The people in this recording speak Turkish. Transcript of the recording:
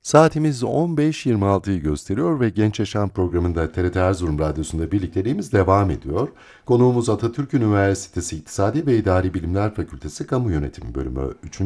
Saatimiz 15.26'yı gösteriyor ve Genç Yaşam programında TRT Erzurum Radyosu'nda birlikteliğimiz devam ediyor. Konuğumuz Atatürk Üniversitesi İktisadi ve İdari Bilimler Fakültesi Kamu Yönetimi Bölümü 3.